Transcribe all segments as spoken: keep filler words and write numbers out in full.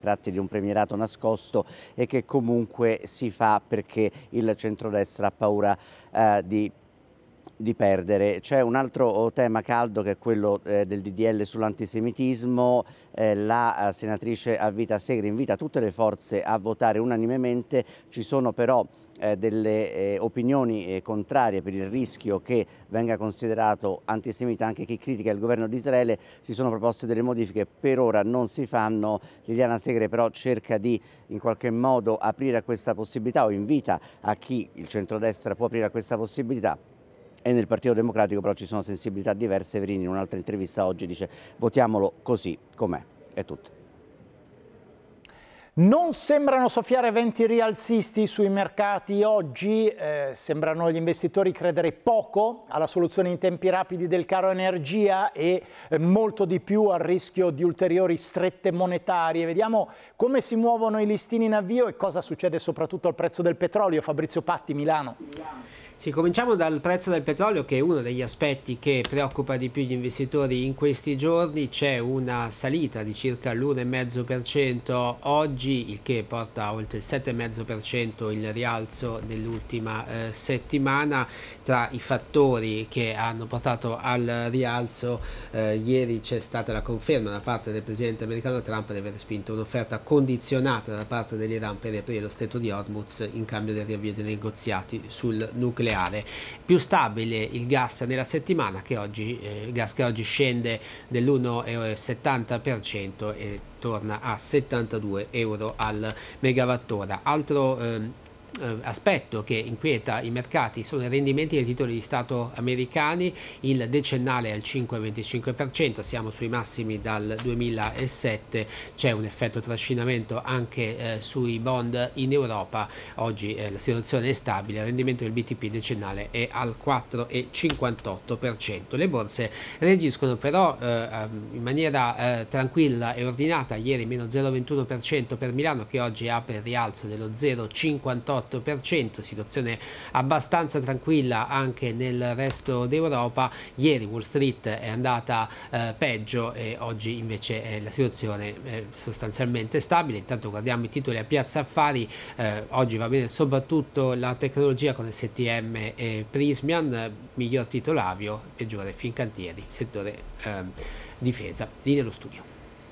tratti di un premierato nascosto e che comunque si fa perché il centrodestra ha paura eh, di di perdere. C'è un altro tema caldo che è quello eh, del D D L sull'antisemitismo. Eh, la eh, senatrice a vita Segre invita tutte le forze a votare unanimemente. Ci sono però eh, delle eh, opinioni eh, contrarie per il rischio che venga considerato antisemita anche chi critica il governo di Israele. Si sono proposte delle modifiche, per ora non si fanno. Liliana Segre però cerca di in qualche modo aprire a questa possibilità o invita a chi il centrodestra può aprire a questa possibilità. E nel Partito Democratico però ci sono sensibilità diverse. Verini in un'altra intervista oggi dice votiamolo così com'è. È tutto. Non sembrano soffiare venti rialzisti sui mercati oggi, eh, sembrano gli investitori credere poco alla soluzione in tempi rapidi del caro energia e eh, molto di più al rischio di ulteriori strette monetarie. Vediamo come si muovono i listini in avvio e cosa succede soprattutto al prezzo del petrolio. Fabrizio Patti, Milano. Sì, cominciamo dal prezzo del petrolio, che è uno degli aspetti che preoccupa di più gli investitori in questi giorni. C'è una salita di circa l'uno virgola cinque per cento oggi, il che porta a oltre il sette virgola cinque per cento il rialzo dell'ultima eh, settimana. Tra i fattori che hanno portato al rialzo, eh, ieri c'è stata la conferma da parte del presidente americano Trump di aver spinto un'offerta condizionata da parte dell'Iran per riaprire lo stretto di Hormuz in cambio del riavvio dei negoziati sul nucleare. Più stabile il gas nella settimana, che oggi, eh, il gas che oggi scende dell'uno virgola settanta per cento e torna a settantadue euro al megawattora. Altro ehm, aspetto che inquieta i mercati sono i rendimenti dei titoli di Stato americani. Il decennale è al cinque virgola venticinque per cento, siamo sui massimi dal duemilasette. C'è un effetto trascinamento anche eh, sui bond in Europa. Oggi eh, la situazione è stabile, il rendimento del B T P decennale è al quattro virgola cinquantotto per cento. Le borse reagiscono però eh, in maniera eh, tranquilla e ordinata. Ieri meno zero virgola ventuno per cento per Milano, che oggi apre il rialzo dello zero virgola cinquantotto per cento, situazione abbastanza tranquilla anche nel resto d'Europa. Ieri Wall Street è andata eh, peggio e oggi invece eh, la situazione è sostanzialmente stabile. Intanto guardiamo i titoli a Piazza Affari. Eh, oggi va bene soprattutto la tecnologia con S T M e Prismian, miglior titolario, peggiore Fincantieri, settore eh, difesa. Linea allo studio.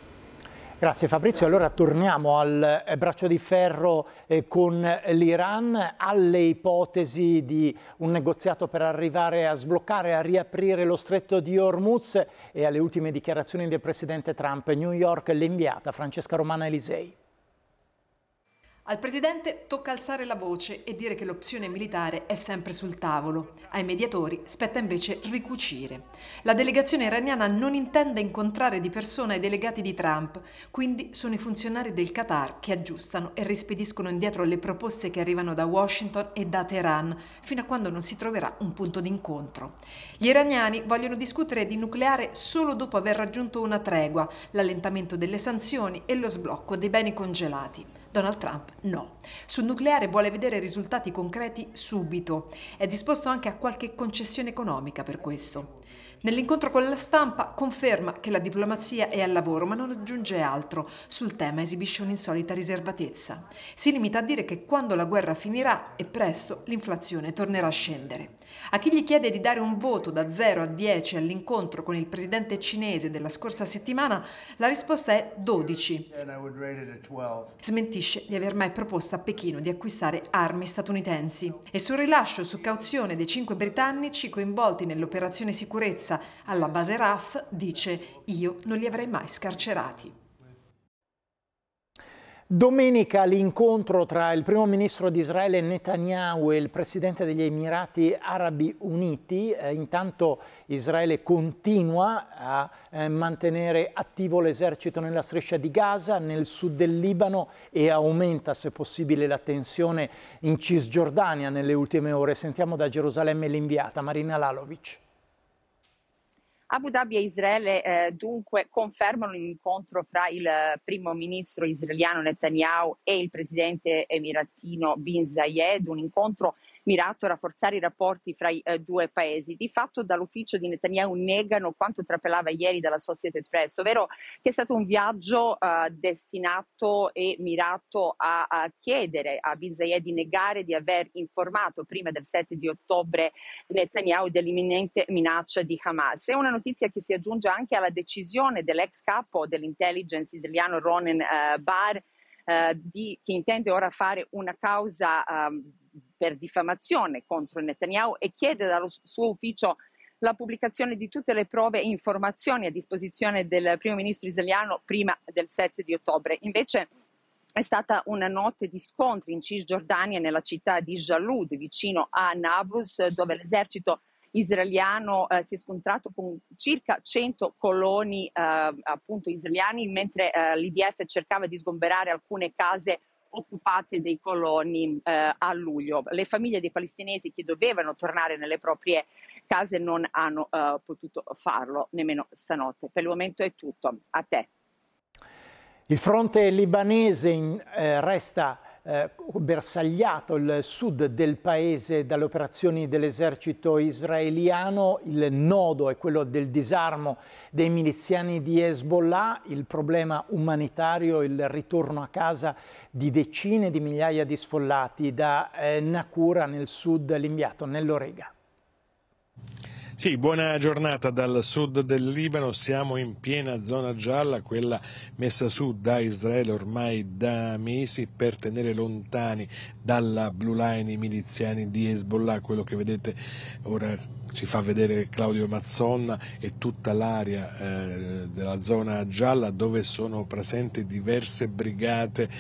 Grazie Fabrizio, allora torniamo al braccio di ferro eh, con l'Iran, alle ipotesi di un negoziato per arrivare a sbloccare, a riaprire lo stretto di Hormuz e alle ultime dichiarazioni del presidente Trump. New York, l'inviata Francesca Romana Elisei. Al presidente tocca alzare la voce e dire che l'opzione militare è sempre sul tavolo. Ai mediatori spetta invece ricucire. La delegazione iraniana non intende incontrare di persona i delegati di Trump, quindi sono i funzionari del Qatar che aggiustano e rispediscono indietro le proposte che arrivano da Washington e da Teheran, fino a quando non si troverà un punto d'incontro. Gli iraniani vogliono discutere di nucleare solo dopo aver raggiunto una tregua, l'allentamento delle sanzioni e lo sblocco dei beni congelati. Donald Trump no. Sul nucleare vuole vedere risultati concreti subito. È disposto anche a qualche concessione economica per questo. Nell'incontro con la stampa conferma che la diplomazia è al lavoro, ma non aggiunge altro. Sul tema esibisce un'insolita riservatezza. Si limita a dire che quando la guerra finirà, e presto, l'inflazione tornerà a scendere. A chi gli chiede di dare un voto da zero a dieci all'incontro con il presidente cinese della scorsa settimana, la risposta è dodici. Smentisce di aver mai proposto a Pechino di acquistare armi statunitensi. E sul rilascio su cauzione dei cinque britannici coinvolti nell'operazione sicurezza alla base R A F dice: io non li avrei mai scarcerati. Domenica l'incontro tra il primo ministro di Israele Netanyahu e il presidente degli Emirati Arabi Uniti. Eh, intanto Israele continua a eh, mantenere attivo l'esercito nella striscia di Gaza, nel sud del Libano, e aumenta se possibile la tensione in Cisgiordania nelle ultime ore. Sentiamo da Gerusalemme l'inviata Marina Lalovic. Abu Dhabi e Israele eh, dunque confermano l'incontro fra il primo ministro israeliano Netanyahu e il presidente emiratino Bin Zayed, un incontro mirato a rafforzare i rapporti fra i eh, due paesi. Di fatto dall'ufficio di Netanyahu negano quanto trapelava ieri dalla Associated Press, ovvero che è stato un viaggio eh, destinato e mirato a, a chiedere a Bin Zayed di negare di aver informato prima del sette di ottobre Netanyahu dell'imminente minaccia di Hamas. È una notizia che si aggiunge anche alla decisione dell'ex capo dell'intelligence israeliano Ronen eh, Bar eh, di, che intende ora fare una causa eh, per diffamazione contro Netanyahu e chiede dal suo ufficio la pubblicazione di tutte le prove e informazioni a disposizione del primo ministro israeliano prima del sette di ottobre. Invece è stata una notte di scontri in Cisgiordania, nella città di Jalud, vicino a Nablus, dove l'esercito israeliano eh, si è scontrato con circa cento coloni eh, appunto israeliani, mentre eh, l'I D F cercava di sgomberare alcune case occupate dei coloni eh, a luglio. Le famiglie dei palestinesi che dovevano tornare nelle proprie case non hanno eh, potuto farlo nemmeno stanotte. Per il momento è tutto. A te. Il fronte libanese in, eh, resta eh, bersagliato il sud del paese dalle operazioni dell'esercito israeliano. Il nodo è quello del disarmo dei miliziani di Hezbollah, il problema umanitario, il ritorno a casa di decine di migliaia di sfollati da eh, Naqoura nel sud, l'inviato Nello Rega. Sì, buona giornata dal sud del Libano, siamo in piena zona gialla, quella messa su da Israele ormai da mesi per tenere lontani dalla Blue Line i miliziani di Hezbollah. Quello che vedete ora ci fa vedere Claudio Mazzonna e tutta l'area eh, della zona gialla, dove sono presenti diverse brigate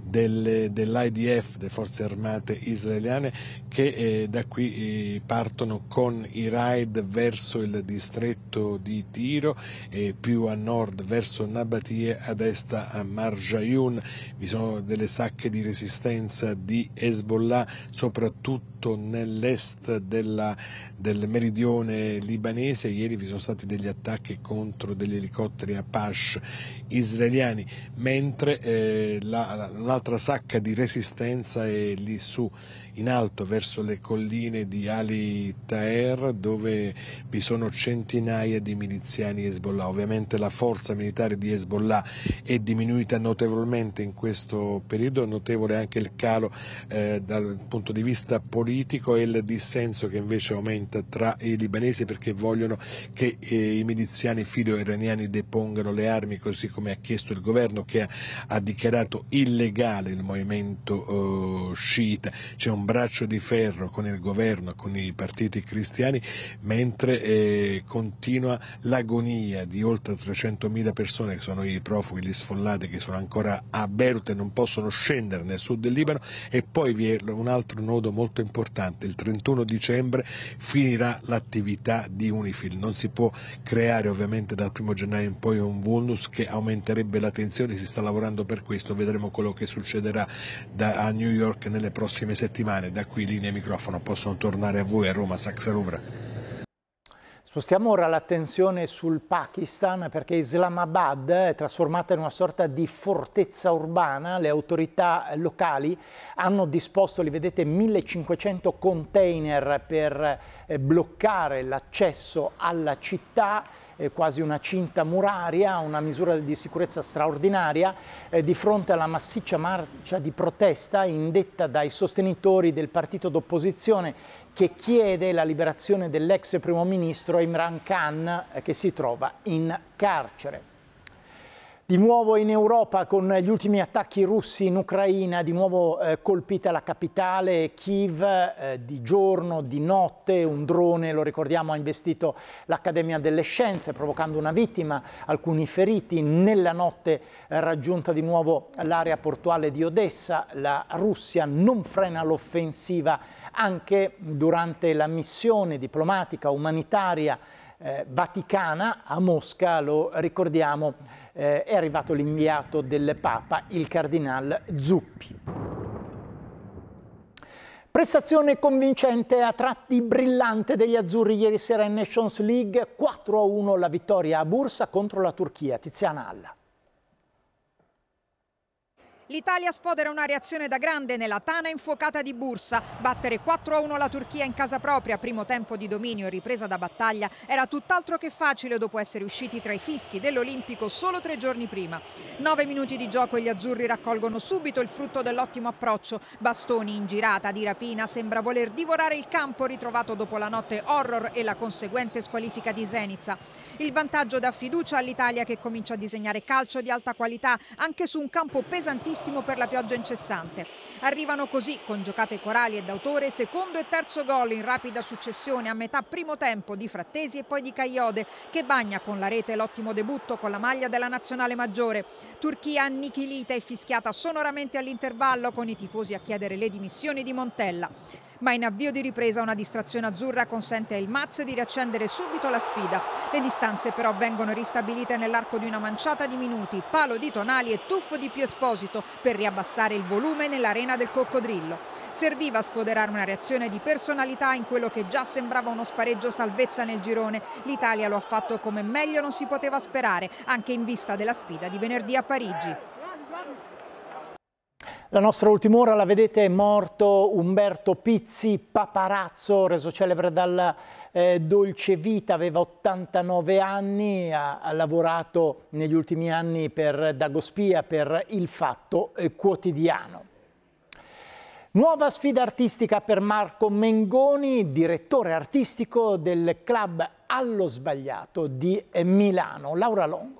dell'I D F, delle forze armate israeliane, che eh, da qui eh, partono con i raid verso il distretto di Tiro, e più a nord verso Nabatie, ad est a Marjayoun. Vi sono delle sacche di resistenza di Hezbollah soprattutto nell'est della, del meridione libanese. Ieri vi sono stati degli attacchi contro degli elicotteri Apache israeliani, mentre eh, la, l'altra sacca di resistenza è lì su in alto verso le colline di Ali Taher, dove vi sono centinaia di miliziani Hezbollah. Ovviamente la forza militare di Hezbollah è diminuita notevolmente in questo periodo, notevole anche il calo eh, dal punto di vista politico e il dissenso che invece aumenta tra i libanesi, perché vogliono che eh, i miliziani filo-iraniani depongano le armi, così come ha chiesto il governo, che ha, ha dichiarato illegale il movimento eh, sciita. C'è un braccio di ferro con il governo, con i partiti cristiani, mentre eh, continua l'agonia di oltre trecentomila persone che sono i profughi, gli sfollati, che sono ancora a Beirut e non possono scendere nel sud del Libano. E poi vi è un altro nodo molto importante: il trentuno dicembre finirà l'attività di UNIFIL. Non si può creare ovviamente dal primo gennaio in poi un vulnus che aumenterebbe la tensione, si sta lavorando per questo, vedremo quello che succederà da, a New York nelle prossime settimane. Da qui linea e microfono possono tornare a voi a Roma, Saxa Rubra. Spostiamo ora l'attenzione sul Pakistan, perché Islamabad è trasformata in una sorta di fortezza urbana. Le autorità locali hanno disposto, li vedete, millecinquecento container per eh, bloccare l'accesso alla città, eh, quasi una cinta muraria, una misura di sicurezza straordinaria eh, di fronte alla massiccia marcia di protesta indetta dai sostenitori del partito d'opposizione, che chiede la liberazione dell'ex primo ministro Imran Khan, eh, che si trova in carcere. Di nuovo in Europa, con gli ultimi attacchi russi in Ucraina, di nuovo eh, colpita la capitale, Kiev, eh, di giorno, di notte. Un drone, lo ricordiamo, ha investito l'Accademia delle Scienze, provocando una vittima, alcuni feriti. Nella notte eh, raggiunta di nuovo l'area portuale di Odessa. La Russia non frena l'offensiva anche durante la missione diplomatica umanitaria eh, vaticana a Mosca. Lo ricordiamo, eh, è arrivato l'inviato del Papa, il cardinal Zuppi. Prestazione convincente, a tratti brillante degli azzurri ieri sera in Nations League, quattro a uno la vittoria a Bursa contro la Turchia. Tiziana Alla. L'Italia sfodera una reazione da grande nella tana infuocata di Bursa. Battere quattro a uno la Turchia in casa propria, primo tempo di dominio e ripresa da battaglia, era tutt'altro che facile dopo essere usciti tra i fischi dell'Olimpico solo tre giorni prima. Nove minuti di gioco e gli azzurri raccolgono subito il frutto dell'ottimo approccio. Bastoni in girata di rapina, sembra voler divorare il campo ritrovato dopo la notte horror e la conseguente squalifica di Zenica. Il vantaggio dà fiducia all'Italia, che comincia a disegnare calcio di alta qualità anche su un campo pesantissimo per la pioggia incessante. Arrivano così, con giocate corali e d'autore, secondo e terzo gol in rapida successione a metà primo tempo di Frattesi e poi di Kayode, che bagna con la rete l'ottimo debutto con la maglia della nazionale maggiore. Turchia annichilita e fischiata sonoramente all'intervallo, con i tifosi a chiedere le dimissioni di Montella. Ma in avvio di ripresa una distrazione azzurra consente a Yılmaz di riaccendere subito la sfida. Le distanze però vengono ristabilite nell'arco di una manciata di minuti, palo di Tonali e tuffo di Pio Esposito per riabbassare il volume nell'arena del Coccodrillo. Serviva sfoderare una reazione di personalità in quello che già sembrava uno spareggio salvezza nel girone. L'Italia lo ha fatto come meglio non si poteva sperare, anche in vista della sfida di venerdì a Parigi. La nostra ultima ora la vedete, è morto Umberto Pizzi Paparazzo, reso celebre dalla eh, Dolce Vita, aveva ottantanove anni, ha, ha lavorato negli ultimi anni per Dagospia, per Il Fatto eh, Quotidiano. Nuova sfida artistica per Marco Mengoni, direttore artistico del club Allo Sbagliato di Milano. Laura Longo.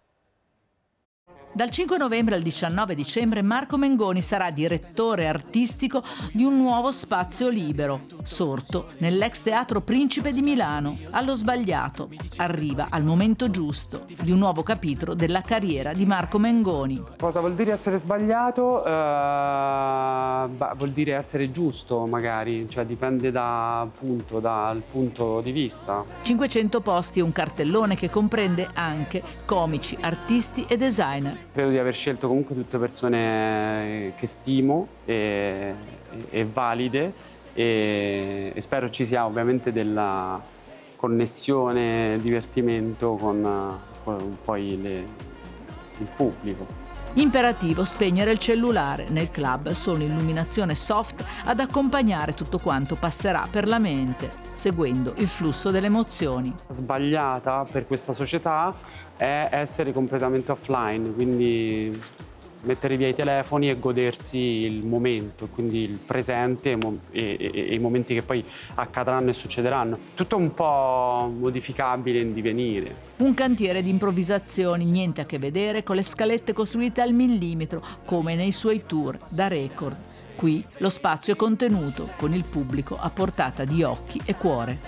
Dal cinque novembre al diciannove dicembre Marco Mengoni sarà direttore artistico di un nuovo spazio libero, sorto nell'ex Teatro Principe di Milano. Allo Sbagliato arriva al momento giusto di un nuovo capitolo della carriera di Marco Mengoni. Cosa vuol dire essere sbagliato? Uh, bah, vuol dire essere giusto, magari, cioè dipende da, appunto, dal punto di vista. cinquecento posti e un cartellone che comprende anche comici, artisti e designer. Credo di aver scelto comunque tutte persone che stimo e, e, e valide e, e spero ci sia ovviamente della connessione, divertimento con, con poi le, il pubblico. Imperativo spegnere il cellulare. Nel club solo illuminazione soft ad accompagnare tutto quanto passerà per la mente, seguendo il flusso delle emozioni. Sbagliata per questa società è essere completamente offline, quindi mettere via i telefoni e godersi il momento, quindi il presente e, e, e i momenti che poi accadranno e succederanno. Tutto un po' modificabile in divenire. Un cantiere di improvvisazioni, niente a che vedere con le scalette costruite al millimetro, come nei suoi tour da record. Qui lo spazio è contenuto, con il pubblico a portata di occhi e cuore.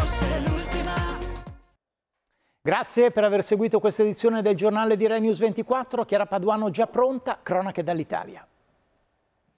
Grazie per aver seguito questa edizione del giornale di Rai News ventiquattro. Chiara Paduano già pronta, cronache dall'Italia.